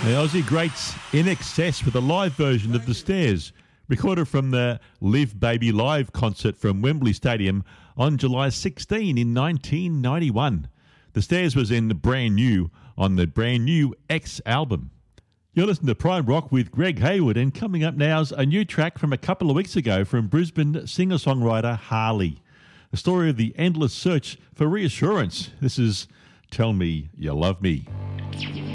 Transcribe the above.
The Aussie greats In Excess with a live version of The Stairs, recorded from the Live Baby Live concert from Wembley Stadium on July 16 in 1991. The Stairs was in Brand New on the Brand New X album. You're listening to Prime Rock with Greg Hayward, and coming up now is a new track from a couple of weeks ago from Brisbane singer-songwriter Harley. The story of the endless search for reassurance. This is Tell Me You Love Me.